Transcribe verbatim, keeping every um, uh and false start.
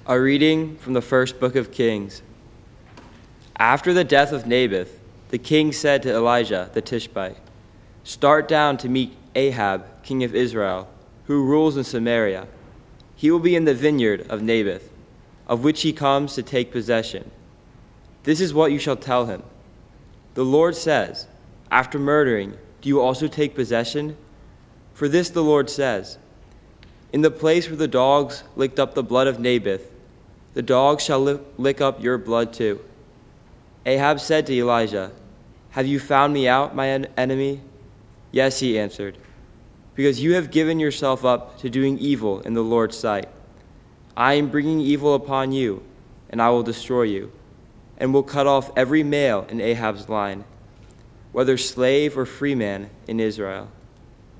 A reading from the first book of Kings. After the death of Naboth, the king said to Elijah the Tishbite, "Start down to meet Ahab, king of Israel, who rules in Samaria. He will be in the vineyard of Naboth, of which he comes to take possession. This is what you shall tell him. The Lord says, after murdering, do you also take possession? For this the Lord says, in the place where the dogs licked up the blood of Naboth, the dogs shall li- lick up your blood too." Ahab said to Elijah, "Have you found me out, my en- enemy?" "Yes," he answered, "because you have given yourself up to doing evil in the Lord's sight. I am bringing evil upon you, and I will destroy you, and will cut off every male in Ahab's line, whether slave or free man in Israel."